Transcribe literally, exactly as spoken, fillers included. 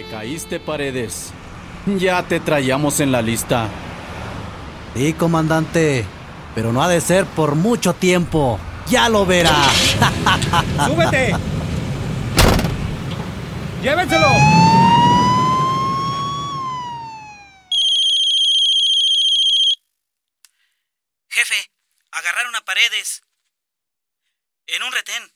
caíste, Paredes. Ya te traíamos en la lista. Sí, comandante, pero no ha de ser por mucho tiempo. ¡Ya lo verá! ¡Súbete! ¡Llévenselo! Jefe, agarraron a Paredes en un retén.